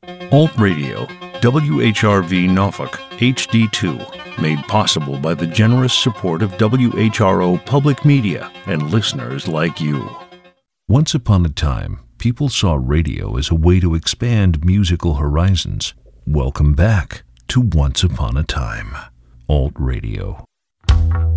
Alt Radio, WHRV Norfolk, HD2, made possible by the generous support of WHRO Public Media and listeners like you. Once upon a time, people saw radio as a way to expand musical horizons. Welcome back to Once Upon a Time. Alt Radio.